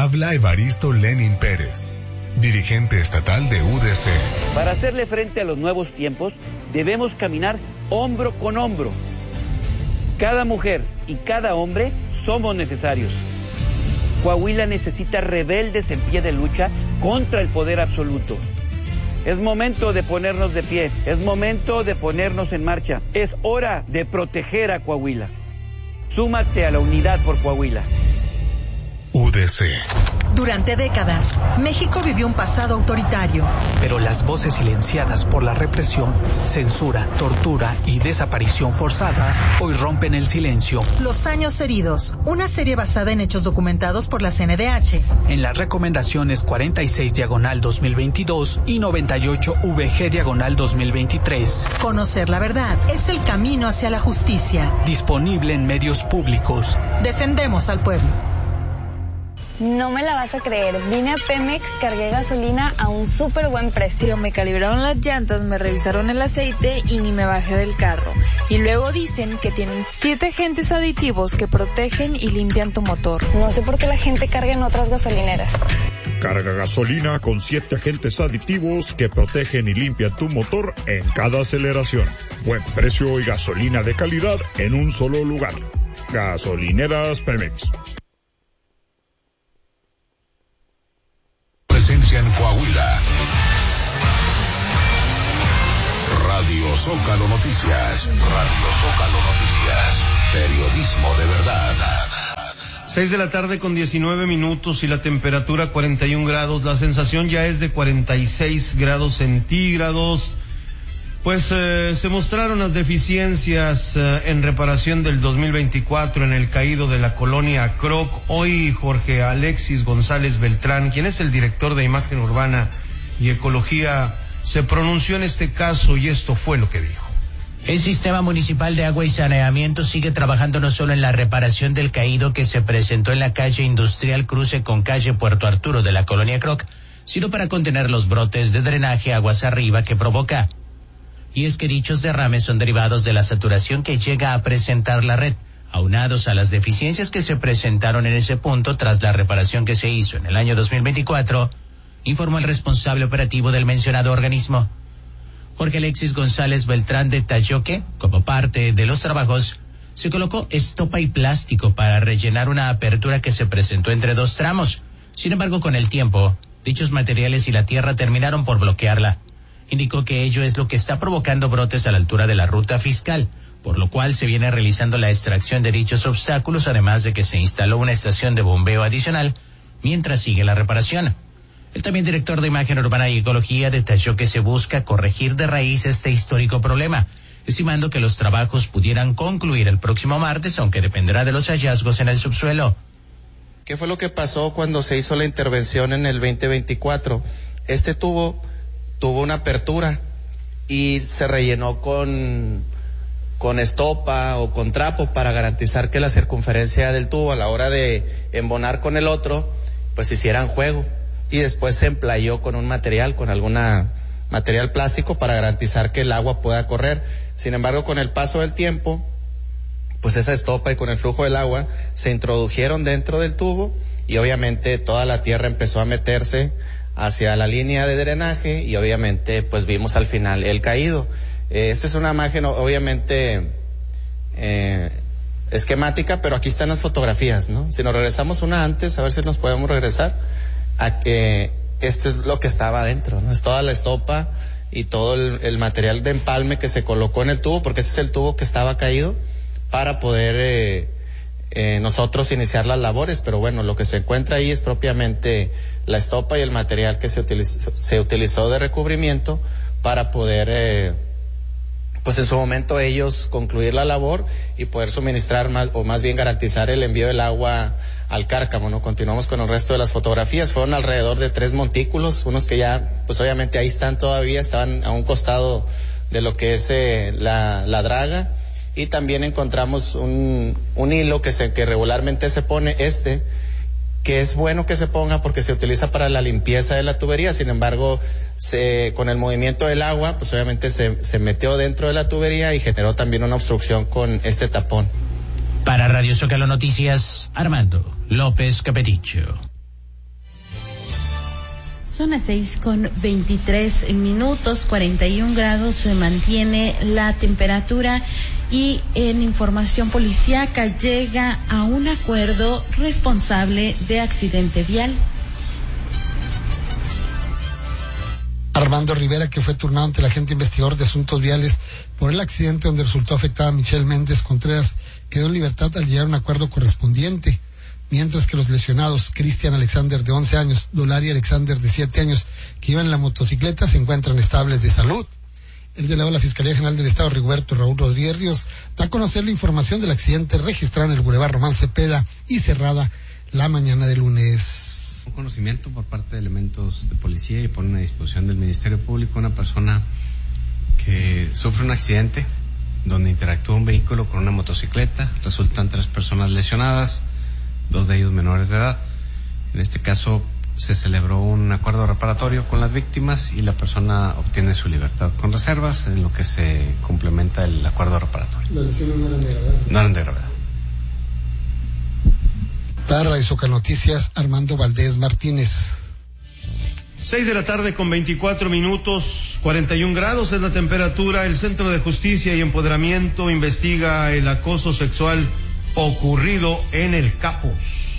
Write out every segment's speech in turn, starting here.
Habla Evaristo Lenin Pérez, dirigente estatal de UDC. Para hacerle frente a los nuevos tiempos, debemos caminar hombro con hombro. Cada mujer y cada hombre somos necesarios. Coahuila necesita rebeldes en pie de lucha contra el poder absoluto. Es momento de ponernos de pie, es momento de ponernos en marcha. Es hora de proteger a Coahuila. Súmate a la unidad por Coahuila. UDC. Durante décadas, México vivió un pasado autoritario. Pero las voces silenciadas por la represión, censura, tortura y desaparición forzada hoy rompen el silencio. Los años heridos, una serie basada en hechos documentados por la CNDH. En las recomendaciones 46/2022 y 98/VG/2023. Conocer la verdad es el camino hacia la justicia. Disponible en medios públicos. Defendemos al pueblo. No me la vas a creer, vine a Pemex, cargué gasolina a un súper buen precio. Me calibraron las llantas, me revisaron el aceite y ni me bajé del carro. Y luego dicen que tienen 7 agentes aditivos que protegen y limpian tu motor. No sé por qué la gente carga en otras gasolineras. Carga gasolina con 7 agentes aditivos que protegen y limpian tu motor en cada aceleración. Buen precio y gasolina de calidad en un solo lugar. Gasolineras Pemex. Presencia en Coahuila. Radio Zócalo Noticias. Radio Zócalo Noticias. Periodismo de verdad. 6:19 y la temperatura 41 grados. La sensación ya es de 46 grados centígrados. Pues se mostraron las deficiencias en reparación del 2024 en el caído de la colonia Croc. Hoy Jorge Alexis González Beltrán, quien es el director de Imagen Urbana y Ecología, se pronunció en este caso y esto fue lo que dijo. El Sistema Municipal de Agua y Saneamiento sigue trabajando no solo en la reparación del caído que se presentó en la calle Industrial cruce con calle Puerto Arturo de la colonia Croc, sino para contener los brotes de drenaje aguas arriba que provoca. Y es que dichos derrames son derivados de la saturación que llega a presentar la red, aunados a las deficiencias que se presentaron en ese punto tras la reparación que se hizo en el año 2024, informó el responsable operativo del mencionado organismo. Jorge Alexis González Beltrán detalló que, como parte de los trabajos, se colocó estopa y plástico para rellenar una apertura que se presentó entre 2 tramos. Sin embargo, con el tiempo, dichos materiales y la tierra terminaron por bloquearla. Indicó que ello es lo que está provocando brotes a la altura de la ruta fiscal, por lo cual se viene realizando la extracción de dichos obstáculos, además de que se instaló una estación de bombeo adicional mientras sigue la reparación. El también director de Imagen Urbana y Ecología detalló que se busca corregir de raíz este histórico problema, estimando que los trabajos pudieran concluir el próximo martes, aunque dependerá de los hallazgos en el subsuelo. ¿Qué fue lo que pasó cuando se hizo la intervención en el 2024? Este tuvo una apertura y se rellenó con estopa o con trapo para garantizar que la circunferencia del tubo a la hora de embonar con el otro pues hicieran juego, y después se emplayó con un material, con alguna material plástico para garantizar que el agua pueda correr. Sin embargo, con el paso del tiempo, pues esa estopa y con el flujo del agua se introdujeron dentro del tubo y obviamente toda la tierra empezó a meterse hacia la línea de drenaje y obviamente pues vimos al final el caído. Esta es una imagen obviamente esquemática, pero aquí están las fotografías, ¿no? Si nos regresamos una antes, a ver si nos podemos regresar a que esto es lo que estaba adentro, ¿no? Es toda la estopa y todo el material de empalme que se colocó en el tubo, porque ese es el tubo que estaba caído para poder nosotros iniciar las labores, pero bueno, lo que se encuentra ahí es propiamente la estopa y el material que se utilizó de recubrimiento para poder pues en su momento ellos concluir la labor y poder suministrar más bien garantizar el envío del agua al Cárcamo, ¿no? Continuamos con el resto de las fotografías. Fueron alrededor de 3 montículos, unos que ya pues obviamente ahí están todavía, estaban a un costado de lo que es la draga. Y también encontramos un hilo que regularmente se pone, que es bueno que se ponga porque se utiliza para la limpieza de la tubería. Sin embargo, con el movimiento del agua, pues obviamente se metió dentro de la tubería y generó también una obstrucción con este tapón. Para Radio Zócalo Noticias, Armando López Capericho. Son las 6:23, 41 grados se mantiene la temperatura y en información policíaca llega a un acuerdo responsable de accidente vial. Armando Rivera, que fue turnado ante el agente investigador de asuntos viales por el accidente donde resultó afectada Michelle Méndez Contreras, quedó en libertad al llegar a un acuerdo correspondiente, mientras que los lesionados, Cristian Alexander de 11 años, Dolari Alexander de 7 años, que iban en la motocicleta, se encuentran estables de salud. El delegado de la Fiscalía General del Estado, Rigoberto Raúl Rodríguez Ríos, da a conocer la información del accidente registrado en el Boulevard Román Cepeda y cerrada la mañana de lunes. Un conocimiento por parte de elementos de policía y por una disposición del Ministerio Público, una persona que sufre un accidente donde interactúa un vehículo con una motocicleta, resultan 3 personas lesionadas, 2 de ellos menores de edad. En este caso se celebró un acuerdo reparatorio con las víctimas y la persona obtiene su libertad con reservas, en lo que se complementa el acuerdo reparatorio. Las lesiones no eran de gravedad. No eran de gravedad. Para Radio Zócalo Noticias, Armando Valdés Martínez. 6:24, 41 grados es la temperatura. El Centro de Justicia y Empoderamiento investiga el acoso sexual ocurrido en el Capos.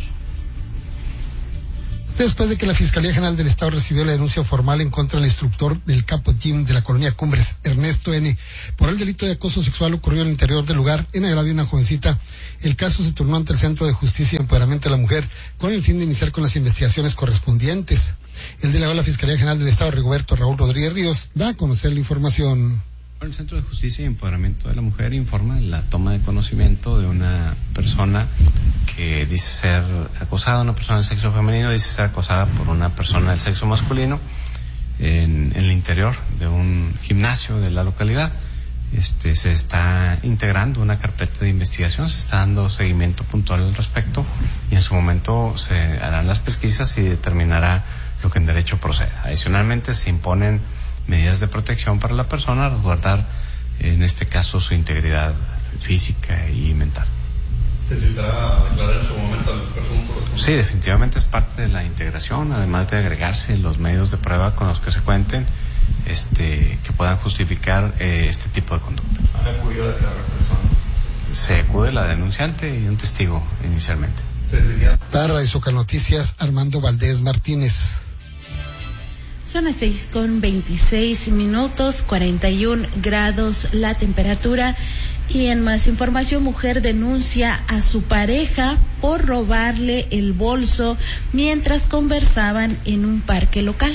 Después de que la Fiscalía General del Estado recibió la denuncia formal en contra del instructor del Capo Gym de la colonia Cumbres, Ernesto N., por el delito de acoso sexual ocurrido en el interior del lugar, en agravio de una jovencita, el caso se turnó ante el Centro de Justicia y Empoderamiento de la Mujer con el fin de iniciar con las investigaciones correspondientes. El delegado de la Fiscalía General del Estado, Rigoberto Raúl Rodríguez Ríos, da a conocer la información. El Centro de Justicia y Empoderamiento de la Mujer informa la toma de conocimiento de una persona que dice ser acosada, una persona del sexo femenino dice ser acosada por una persona del sexo masculino en el interior de un gimnasio de la localidad. Se está integrando una carpeta de investigación, se está dando seguimiento puntual al respecto y en su momento se harán las pesquisas y determinará lo que en derecho proceda. Adicionalmente se imponen medidas de protección para la persona, resguardar en este caso su integridad física y mental. ¿Se citará a declarar en su momento al presunto responsable? Sí, definitivamente es parte de la integración, además de agregarse los medios de prueba con los que se cuenten, que puedan justificar este tipo de conducta. ¿Han acudido a declarar personas? Se acude la denunciante y un testigo inicialmente. Para Radio Zócalo Noticias, Armando Valdés Martínez. Son las 6:26, 41 grados la temperatura. Y en más información, mujer denuncia a su pareja por robarle el bolso mientras conversaban en un parque local.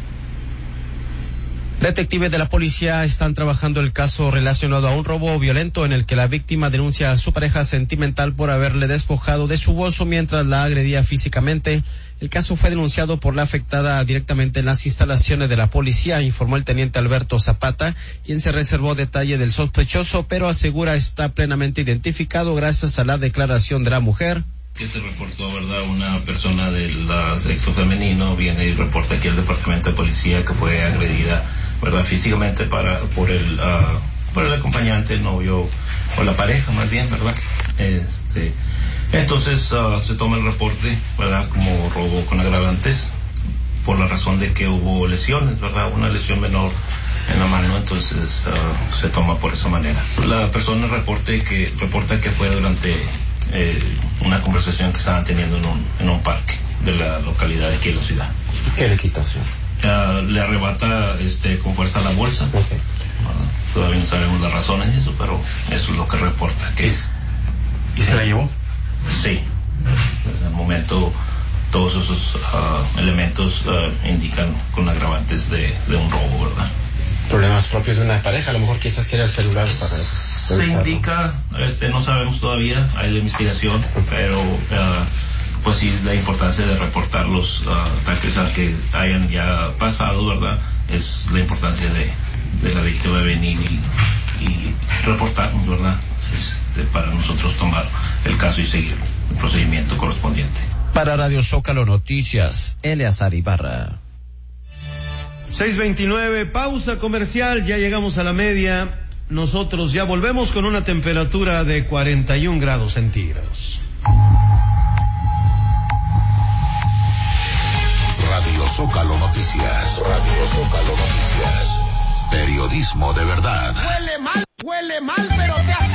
Detectives de la policía están trabajando el caso relacionado a un robo violento en el que la víctima denuncia a su pareja sentimental por haberle despojado de su bolso mientras la agredía físicamente. El caso fue denunciado por la afectada directamente en las instalaciones de la policía, informó el teniente Alberto Zapata, quien se reservó detalle del sospechoso, pero asegura está plenamente identificado gracias a la declaración de la mujer. Que se reportó, ¿verdad? Una persona del sexo femenino viene y reporta aquí al departamento de policía que fue agredida, ¿verdad? Físicamente por el acompañante, el novio o la pareja más bien, ¿verdad? Entonces se toma el reporte, ¿verdad? Como robo con agravantes por la razón de que hubo lesiones, ¿verdad? Una lesión menor en la mano, entonces se toma por esa manera. La persona reporta que fue durante una conversación que estaban teniendo en un parque de la localidad de aquí de la ciudad. ¿Qué le quitó, señor? Le arrebata con fuerza la bolsa. Okay. Todavía no sabemos las razones de eso, pero eso es lo que reporta. ¿Y se la llevó? Sí. Desde el momento todos esos elementos indican con agravantes de un robo, ¿verdad? Problemas propios de una pareja, a lo mejor quizás quiera el celular para... Se indica, no sabemos todavía, hay la investigación, pero pues sí, la importancia de reportar los ataques que hayan ya pasado, ¿verdad? Es la importancia de la víctima venir y reportarnos, ¿verdad? Para nosotros tomar el caso y seguir el procedimiento correspondiente. Para Radio Zócalo Noticias, Eleazar Ibarra. 6:29, pausa comercial, ya llegamos a la media. Nosotros ya volvemos con una temperatura de 41 grados centígrados. Radio Zócalo Noticias. Radio Zócalo Noticias. Periodismo de verdad. Huele mal, pero te hace